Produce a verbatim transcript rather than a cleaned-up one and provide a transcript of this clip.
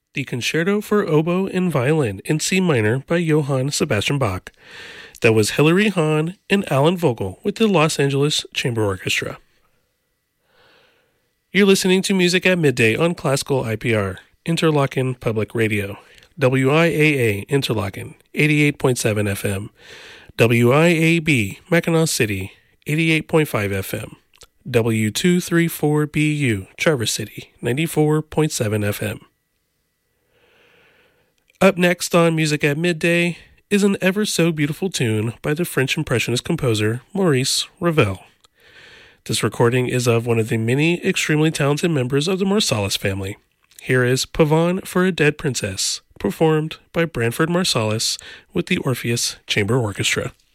the Concerto for Oboe and Violin in C minor by Johann Sebastian Bach. That was Hilary Hahn and Alan Vogel with the Los Angeles Chamber Orchestra. You're listening to Music at Midday on Classical I P R, Interlochen Public Radio, W I A A Interlochen, eighty-eight point seven F M, W I A B Mackinac City, eighty-eight point five F M, W two thirty-four B U Traverse City, ninety-four point seven F M. Up next on Music at Midday is an ever so beautiful tune by the French Impressionist composer Maurice Ravel. This recording is of one of the many extremely talented members of the Marsalis family. Here is Pavane for a Dead Princess, performed by Branford Marsalis with the Orpheus Chamber Orchestra.